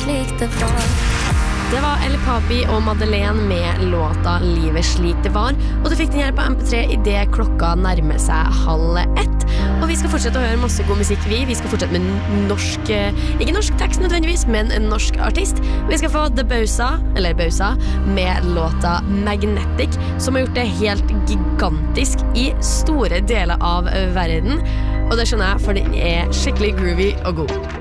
slik det var. Det var Elle Papi og Madeleine med låta Livet slik det var. Og du fikk den her på MP3 I det klokka nærmer seg 12:30. Og vi skal fortsette å høre masse god musikk. Vi skal fortsette med norsk, ikke norsk tekst nødvendigvis, men en norsk artist. Vi skal få The Bausa, eller Bausa, med låta Magnetic, som har gjort det helt gigantisk I store deler av verden. Og det skjønner jeg, for den skikkelig groovy og god.